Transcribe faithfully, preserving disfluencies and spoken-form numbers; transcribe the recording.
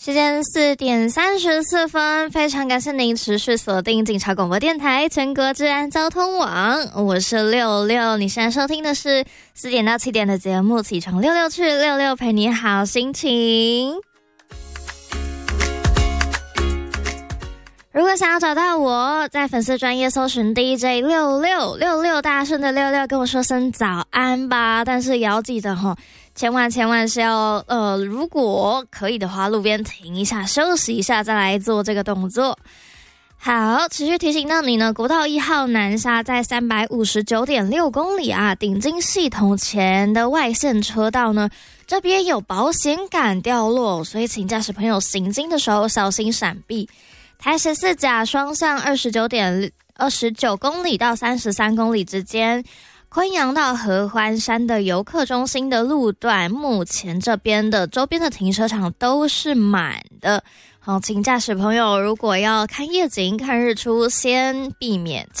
时间四点三十四分，非常感谢您持续锁定警察广播电台全国治安交通网，我是六六。你现在收听的是四点到七点的节目，起床六六去，六六陪你好心情。如果想要找到我，在粉丝专页搜寻 D J 六六六六，大声的六六跟我说声早安吧。但是也要记得齁，千万千万是要呃，如果可以的话，路边停一下，休息一下，再来做这个动作。好，持续提醒到你呢，国道一号南沙在 三百五十九点六公里啊，顶金系统前的外线车道呢，这边有保险杆掉落，所以请驾驶朋友行经的时候小心闪避。台十四甲双向二十九点二十九公里到三十三公里之间，昆阳到合欢山的游客中心的路段，目前这边的周边的停车场都是满的。好，请驾驶朋友如果要看夜景、看日出，先避免